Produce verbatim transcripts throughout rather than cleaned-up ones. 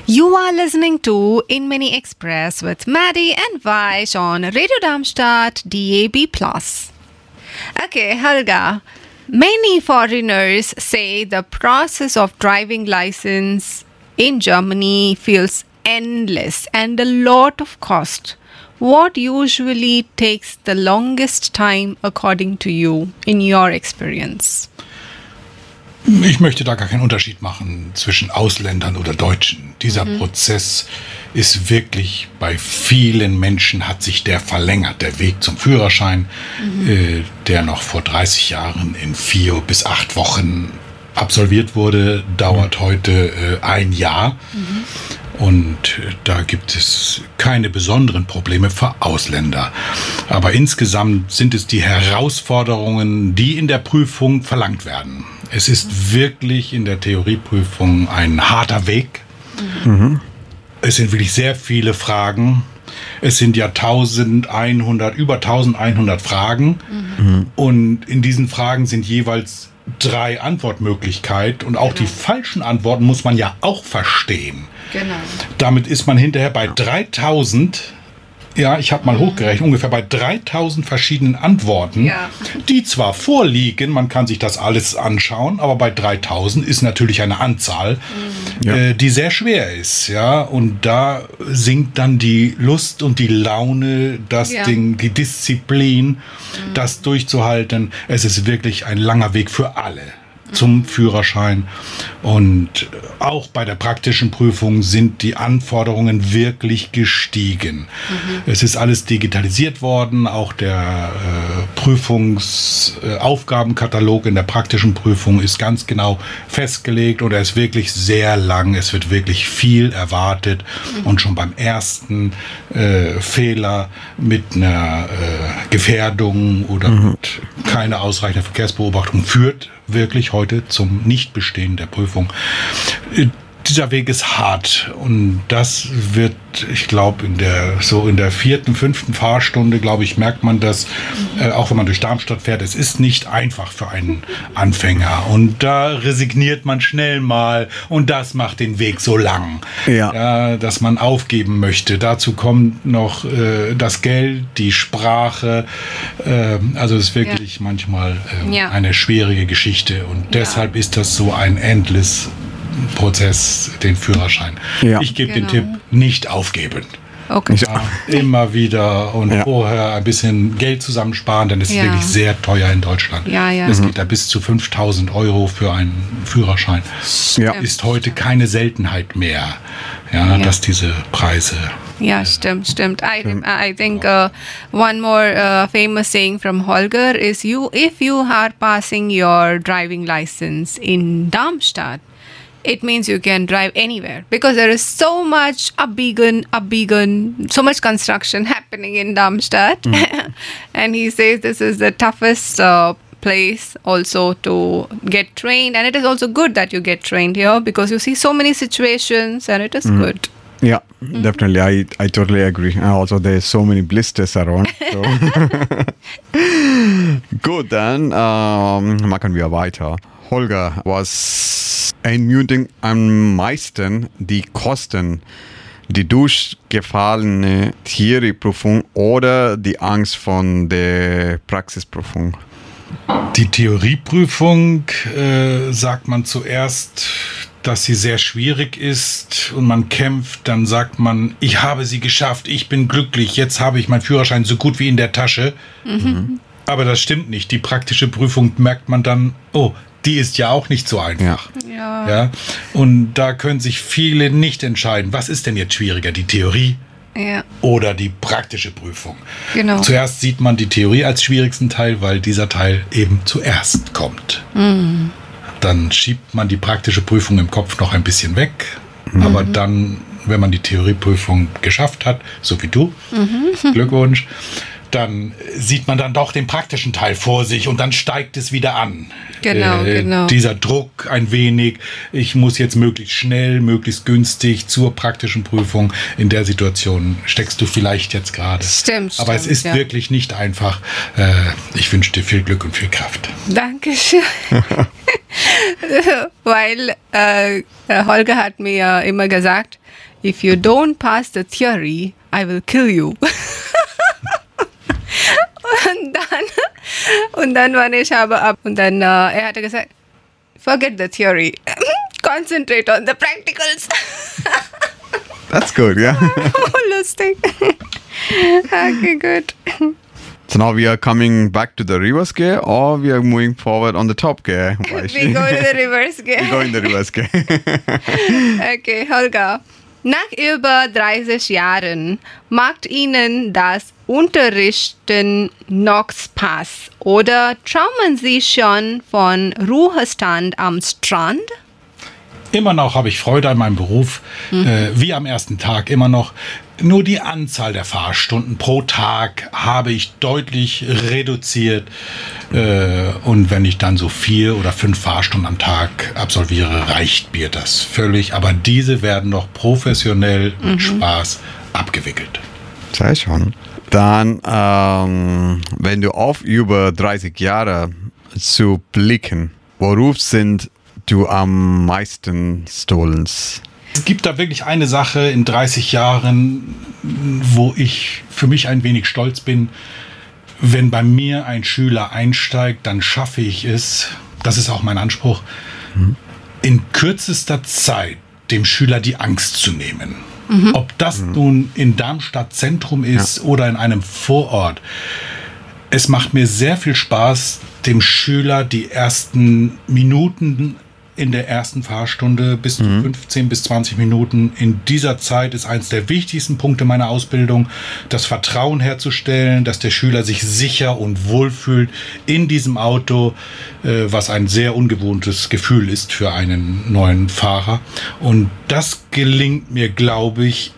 You are listening to In Mini Express with Maddie and Vaish on Radio Darmstadt D A B plus. Okay, Helga. Many foreigners say the process of driving license in Germany feels endless and a lot of cost. What usually takes the longest time according to you, in your experience? Ich möchte da gar keinen Unterschied machen zwischen Ausländern oder Deutschen. Dieser mhm. Prozess ist wirklich, bei vielen Menschen hat sich der verlängert. Der Weg zum Führerschein, mhm. äh, der noch vor dreißig Jahren in vier bis acht Wochen absolviert wurde, dauert mhm. heute äh, ein Jahr. Mhm. Und äh, da gibt es keine besonderen Probleme für Ausländer. Aber insgesamt sind es die Herausforderungen, die in der Prüfung verlangt werden. Es ist wirklich in der Theorieprüfung ein harter Weg. Mhm. Es sind wirklich sehr viele Fragen. Es sind ja eintausendeinhundert, über eintausendeinhundert Fragen. Mhm. Und in diesen Fragen sind jeweils drei Antwortmöglichkeiten. Und auch genau. die falschen Antworten muss man ja auch verstehen. Genau. Damit ist man hinterher bei dreitausend. Ja, ich habe mal hochgerechnet, ungefähr bei dreitausend verschiedenen Antworten, ja. die zwar vorliegen, man kann sich das alles anschauen, aber bei dreitausend ist natürlich eine Anzahl, mhm. äh, die sehr schwer ist. Ja, und da sinkt dann die Lust und die Laune, das ja. Ding, die Disziplin, mhm. das durchzuhalten. Es ist wirklich ein langer Weg für alle zum Führerschein. Und auch bei der praktischen Prüfung sind die Anforderungen wirklich gestiegen. Mhm. Es ist alles digitalisiert worden, auch der äh, Prüfungsaufgabenkatalog äh, in der praktischen Prüfung ist ganz genau festgelegt und er ist wirklich sehr lang. Es wird wirklich viel erwartet mhm. und schon beim ersten äh, Fehler mit einer äh, Gefährdung oder mhm. mit keiner ausreichenden Verkehrsbeobachtung führt wirklich heute zum Nichtbestehen der Prüfung. Dieser Weg ist hart und das wird, ich glaube, in der so in der vierten, fünften Fahrstunde, glaube ich, merkt man das, äh, auch wenn man durch Darmstadt fährt, es ist nicht einfach für einen Anfänger und da resigniert man schnell mal und das macht den Weg so lang, ja. Ja, dass man aufgeben möchte. Dazu kommt noch äh, das Geld, die Sprache, äh, also es ist wirklich ja. manchmal äh, ja. eine schwierige Geschichte und deshalb ja. ist das so ein endless Prozess, den Führerschein. Ja. Ich gebe genau. den Tipp, nicht aufgeben. Okay. Ja, immer wieder und ja. vorher ein bisschen Geld zusammensparen, denn es ja. ist wirklich sehr teuer in Deutschland. Ja, ja. Es mhm. geht da bis zu fünftausend Euro für einen Führerschein. Ja. Ist heute keine Seltenheit mehr, ja, ja. dass diese Preise... Ja, stimmt, stimmt. I, I think uh, one more uh, famous saying from Holger is, you, if you are passing your driving license in Darmstadt, it means you can drive anywhere because there is so much abbiegen, abbiegen, so much construction happening in Darmstadt. Mm. And he says this is the toughest uh, place also to get trained. And it is also good that you get trained here because you see so many situations and it is mm. good. Yeah, mm-hmm. definitely. I, I totally agree. And also, there's so many blisters around. So. Gut, dann ähm, machen wir weiter. Holger, was ermutigt am meisten die Kosten, die durchgefallene Theorieprüfung oder die Angst von der Praxisprüfung? Die Theorieprüfung äh, sagt man zuerst, dass sie sehr schwierig ist und man kämpft, dann sagt man, ich habe sie geschafft, ich bin glücklich, jetzt habe ich meinen Führerschein so gut wie in der Tasche. Mhm. Aber das stimmt nicht. Die praktische Prüfung merkt man dann, oh, die ist ja auch nicht so einfach. Ja. Ja? Und da können sich viele nicht entscheiden, was ist denn jetzt schwieriger, die Theorie ja. oder die praktische Prüfung. Genau. Zuerst sieht man die Theorie als schwierigsten Teil, weil dieser Teil eben zuerst kommt. Mhm. Dann schiebt man die praktische Prüfung im Kopf noch ein bisschen weg, mhm. aber dann, wenn man die Theorieprüfung geschafft hat, so wie du, mhm. Glückwunsch, dann sieht man dann doch den praktischen Teil vor sich und dann steigt es wieder an. Genau, äh, genau. Dieser Druck ein wenig, ich muss jetzt möglichst schnell, möglichst günstig zur praktischen Prüfung. In der Situation steckst du vielleicht jetzt gerade. Stimmt, Aber stimmt, es ist ja. wirklich nicht einfach. Äh, ich wünsche dir viel Glück und viel Kraft. Dankeschön. Weil äh, Holger hat mir immer gesagt, if you don't pass the theory, I will kill you. Und dann, und dann war ich aber ab. Und dann, äh, er hatte gesagt, forget the theory. Concentrate on the practicals. That's good, yeah. Oh, lustig. Okay, good. So now we are coming back to the reverse gear, or we are moving forward on the top gear? We go to the reverse gear. We go in the reverse gear. Okay, Holger. Nach über dreißig Jahren macht Ihnen das Unterrichten noch Spaß oder träumen Sie schon von Ruhestand am Strand? Immer noch habe ich Freude an meinem Beruf, mhm. äh, wie am ersten Tag immer noch. Nur die Anzahl der Fahrstunden pro Tag habe ich deutlich reduziert. Äh, und wenn ich dann so vier oder fünf Fahrstunden am Tag absolviere, reicht mir das völlig. Aber diese werden noch professionell mit mhm. Spaß abgewickelt. Sehr schon. Dann, ähm, wenn du auf über dreißig Jahre zu blicken, worauf sind du am meisten stolz? Es gibt da wirklich eine Sache in dreißig Jahren, wo ich für mich ein wenig stolz bin. Wenn bei mir ein Schüler einsteigt, dann schaffe ich es, das ist auch mein Anspruch, mhm. in kürzester Zeit dem Schüler die Angst zu nehmen. Mhm. Ob das mhm. nun in Darmstadt Zentrum ist ja. oder in einem Vorort. Es macht mir sehr viel Spaß, dem Schüler die ersten Minuten in der ersten Fahrstunde bis mhm. fünfzehn bis zwanzig Minuten. In dieser Zeit ist eines der wichtigsten Punkte meiner Ausbildung, das Vertrauen herzustellen, dass der Schüler sich sicher und wohl fühlt in diesem Auto, äh, was ein sehr ungewohntes Gefühl ist für einen neuen Fahrer. Und das gelingt mir, glaube ich,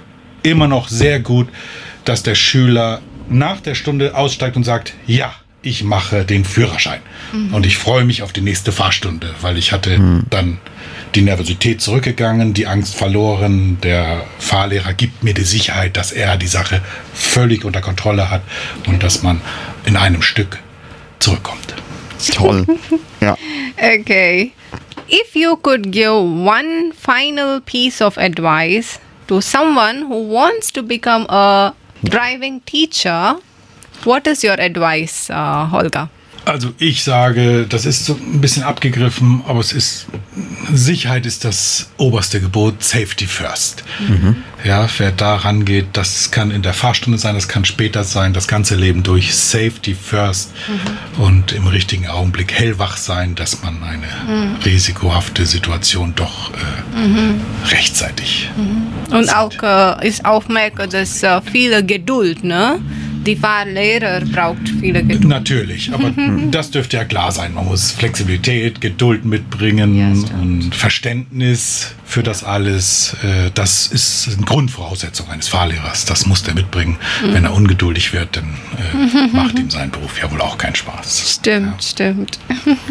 immer noch sehr gut, dass der Schüler nach der Stunde aussteigt und sagt, ja, ich mache den Führerschein. Mhm. Und ich freue mich auf die nächste Fahrstunde, weil ich hatte mhm. dann die Nervosität zurückgegangen, die Angst verloren. Der Fahrlehrer gibt mir die Sicherheit, dass er die Sache völlig unter Kontrolle hat und dass man in einem Stück zurückkommt. Toll. Ja. Okay. If you could give one final piece of advice to someone who wants to become a driving teacher, what is your advice, uh, Holger? Also ich sage, das ist so ein bisschen abgegriffen, aber es ist, Sicherheit ist das oberste Gebot, Safety first. Mhm. Ja, wer da rangeht, das kann in der Fahrstunde sein, das kann später sein, das ganze Leben durch, Safety first mhm. und im richtigen Augenblick hellwach sein, dass man eine mhm. risikohafte Situation doch äh, mhm. rechtzeitig mhm. Und sieht. Auch äh, ist aufmerksam, dass äh, viele Geduld, ne? Die Fahrlehrer braucht viele Geduld. Natürlich, aber das dürfte ja klar sein. Man muss Flexibilität, Geduld mitbringen ja, und Verständnis für das alles. Das ist eine Grundvoraussetzung eines Fahrlehrers. Das muss der mitbringen. Mhm. Wenn er ungeduldig wird, dann äh, macht ihm sein Beruf ja wohl auch keinen Spaß. Stimmt, ja. stimmt.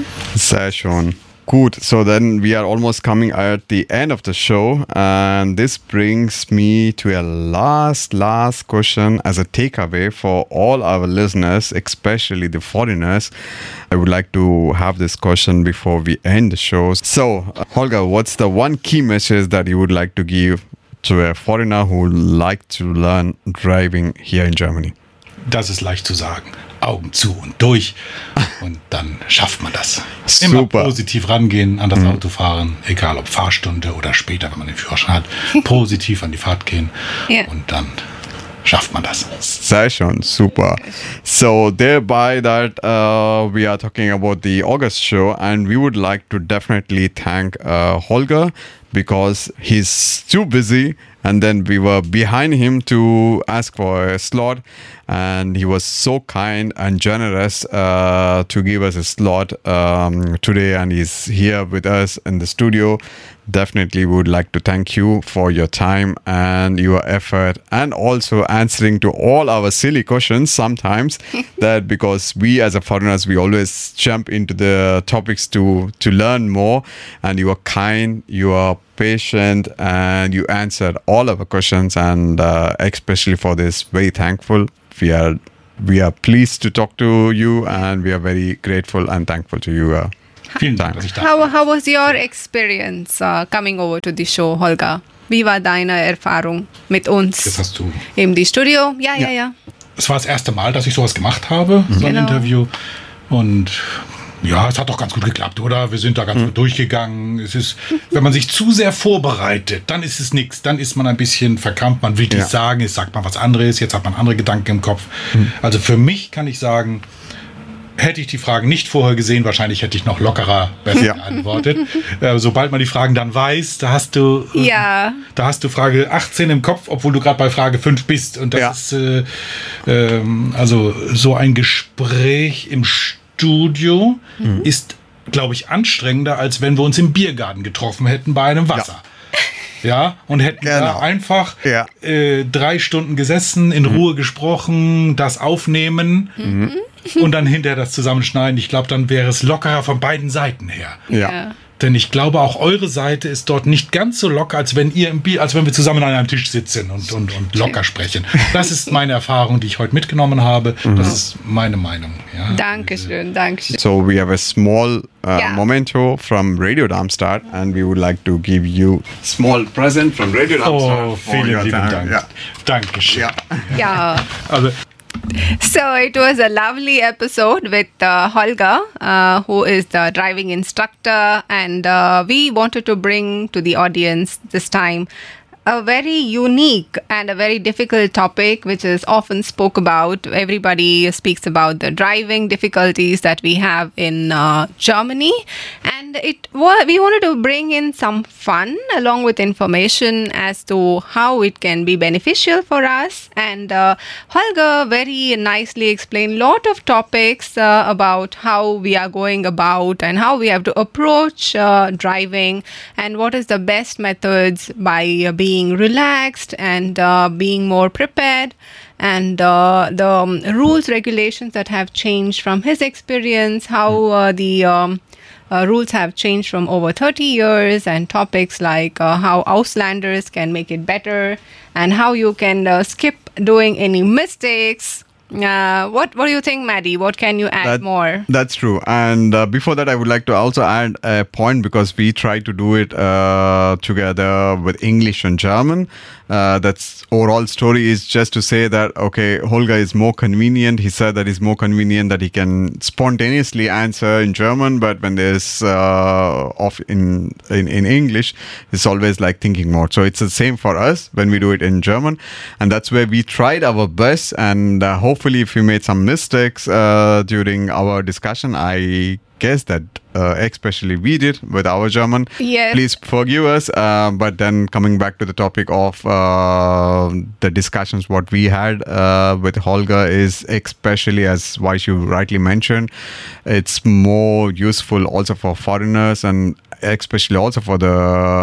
Sehr schön. Good. So then we are almost coming at the end of the show, and this brings me to a last, last question as a takeaway for all our listeners, especially the foreigners. I would like to have this question before we end the show. So, uh, Holger, what's the one key message that you would like to give to a foreigner who would like to learn driving here in Germany? Das ist leicht zu sagen. Augen zu und durch und dann schafft man das. Super. Immer positiv rangehen an das mhm. Autofahren, egal ob Fahrstunde oder später, wenn man den Führerschein hat, positiv an die Fahrt gehen yeah. und dann schafft man das. Sehr schön, super. So thereby that uh, we are talking about the August show, and we would like to definitely thank uh, Holger because he's too busy. And then we were behind him to ask for a slot, and he was so kind and generous uh, to give us a slot um, today, and he's here with us in the studio. Definitely would like to thank you for your time and your effort, and also answering to all our silly questions sometimes that because we as a foreigners, we always jump into the topics to to learn more, and you are kind, you are patient, and you answered all our questions, and uh, especially for this, very thankful. We are we are pleased to talk to you, and we are very grateful and thankful to you. Uh, Vielen Dank, dass ich da How, how was your experience uh, coming over to the show, Holger? Wie war deine Erfahrung mit uns Jetzt hast du. im die Studio? Ja, ja, Ja. ja. Es war das erste Mal, dass ich sowas gemacht habe, so ein Genau. Interview. Und ja, es hat doch ganz gut geklappt, oder? Wir sind da ganz gut durchgegangen. Es ist, wenn man sich zu sehr vorbereitet, dann ist es nichts. Dann ist man ein bisschen verkrampft. Man will Ja. nichts sagen, jetzt sagt man was anderes, jetzt hat man andere Gedanken im Kopf. Also für mich kann ich sagen, hätte ich die Fragen nicht vorher gesehen, wahrscheinlich hätte ich noch lockerer besser Ja. geantwortet. Äh, sobald man die Fragen dann weiß, da hast du, äh, Ja. da hast du Frage achtzehn im Kopf, obwohl du gerade bei Frage fünf bist. Und das Ja. ist äh, ähm, also so ein Gespräch im Studio ist, glaube ich, anstrengender, als wenn wir uns im Biergarten getroffen hätten bei einem Wasser. Ja, und hätten Genau. da einfach Ja. äh, drei Stunden gesessen, in Ruhe gesprochen, das aufnehmen und dann hinterher das zusammenschneiden. Ich glaube, dann wäre es lockerer von beiden Seiten her. ja. Ja. Denn ich glaube, auch eure Seite ist dort nicht ganz so locker, als wenn ihr im Bier, als wenn wir zusammen an einem Tisch sitzen und, und, und locker sprechen. Das ist meine Erfahrung, die ich heute mitgenommen habe. Das ist meine Meinung. Ja. Dankeschön, Dankeschön. So we have a small uh, Yeah. memento from Radio Darmstadt, and we would like to give you small present from Radio Darmstadt. Oh, for vielen your lieben time. Dank. Yeah. Dankeschön. Yeah. Ja. Also, So it was a lovely episode with uh, Holger, uh, who is the driving instructor, and uh, we wanted to bring to the audience this time a very unique and a very difficult topic, which is often spoke about. Everybody speaks about the driving difficulties that we have in uh, Germany, and it wa- we wanted to bring in some fun along with information as to how it can be beneficial for us. And uh, Holger very nicely explained lot of topics uh, about how we are going about and how we have to approach uh, driving, and what is the best methods by uh, being relaxed and uh, being more prepared, and uh, the um, rules regulations that have changed from his experience, how uh, the um, uh, rules have changed from over thirty years, and topics like uh, how Auslanders can make it better, and how you can uh, skip doing any mistakes. Uh, what what do you think, Maddie? What can you add That- more? That's true. And uh, before that, I would like to also add a point, because we try to do it uh, together with English and German. Uh, that's overall story is just to say that, okay, Holger is more convenient. He said that it's more convenient that he can spontaneously answer in German, but when there's uh, off in, in, in English, it's always like thinking more. So it's the same for us when we do it in German. And that's where we tried our best. And uh, hopefully if we made some mistakes uh, during our discussion, I guess that uh, especially we did with our German. Yes. Please forgive us. Uh, but then coming back to the topic of uh, the discussions what we had uh, with Holger is, especially as Vaishu rightly mentioned, it's more useful also for foreigners, and especially also for the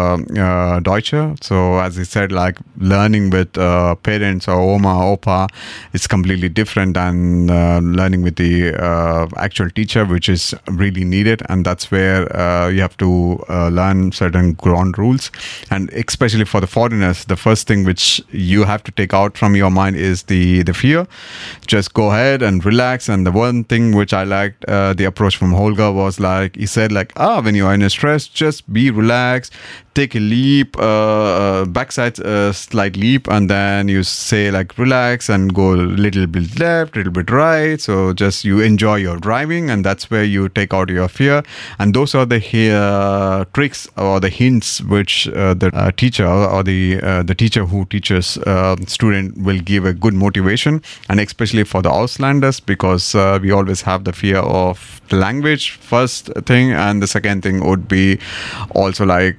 uh, Deutsche. So as he said, like learning with uh, parents or Oma, Opa is completely different than uh, learning with the uh, actual teacher, which is really needed. And that's where uh, you have to uh, learn certain ground rules. And especially for the foreigners, the first thing which you have to take out from your mind is the, the fear. Just go ahead and relax. And the one thing which I liked, uh, the approach from Holger was like, he said like, ah, when you are in a stress, just be relaxed, take a leap, uh, uh, backside uh, slight leap, and then you say like relax and go a little bit left, a little bit right. So just you enjoy your driving, and that's where you take out your fear. And those are the uh, tricks or the hints which uh, the uh, teacher or the uh, the teacher who teaches uh, student will give a good motivation, and especially for the Auslanders, because uh, we always have the fear of the language first thing, and the second thing would be also like uh,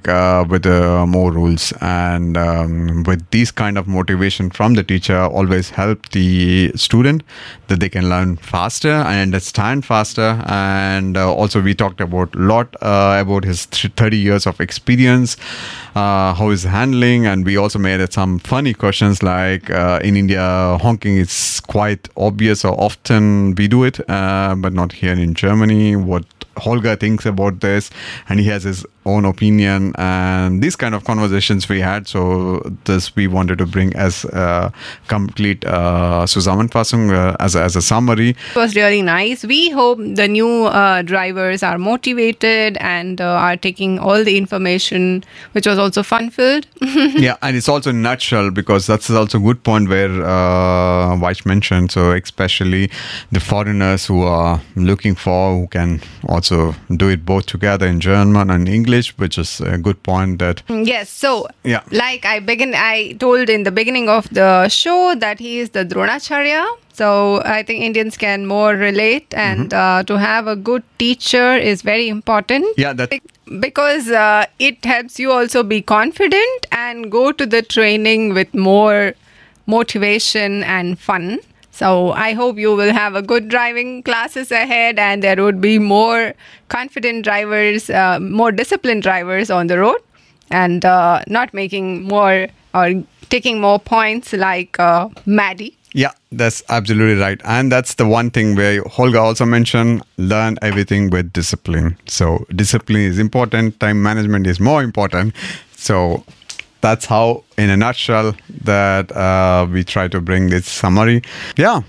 with uh, more rules. And um, with these kind of motivation from the teacher, always help the student that they can learn faster and understand faster. And uh, also we talked about a lot uh, about his thirty years of experience, uh, how he's handling, and we also made some funny questions like uh, in India, honking is quite obvious, or often we do it, uh, but not here in Germany. What Holger thinks about this, and he has his own opinion, and these kind of conversations we had. So this we wanted to bring as a complete uh, Zusammenfassung, uh, as, a, as a summary. It was really nice. We hope the new uh, drivers are motivated and uh, are taking all the information, which was also fun-filled. Yeah, and it's also in a nutshell, because that's also a good point where uh, Vaich mentioned, so especially the foreigners who are looking for, who can also do it both together in German and English, which is a good point that... Yes, so yeah. like I begin, I told in the beginning of the show that he is the Dronacharya. So I think Indians can more relate, and mm-hmm. uh, to have a good teacher is very important. Yeah, that... Because uh, it helps you also be confident and go to the training with more motivation and fun. So I hope you will have a good driving classes ahead, and there would be more confident drivers, uh, more disciplined drivers on the road, and uh, not making more or taking more points like uh, Maddie. Yeah, that's absolutely right. And that's the one thing where Holger also mentioned, learn everything with discipline. So discipline is important. Time management is more important. So that's how, in a nutshell, that uh, we try to bring this summary. Yeah.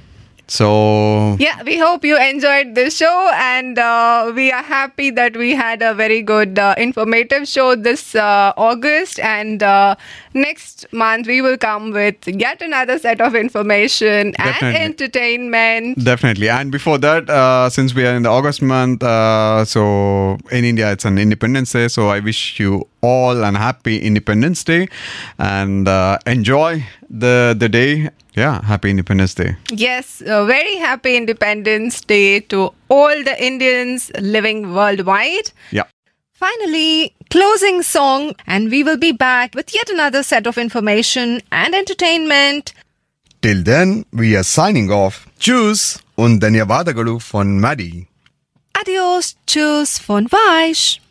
So yeah, we hope you enjoyed this show, and uh, we are happy that we had a very good uh, informative show this uh, August, and uh, next month we will come with yet another set of information Definitely. and entertainment. Definitely. And before that, uh, since we are in the August month, uh, so in India it's an Independence Day, so I wish you all an happy Independence Day, and uh, enjoy the the day. Yeah, happy Independence Day. Yes, a very happy Independence Day to all the Indians living worldwide. Yeah. Finally, closing song, and we will be back with yet another set of information and entertainment. Till then, we are signing off. Tschüss und Dhanyavadagalu von Maddie. Adios, tschüss von Vaich.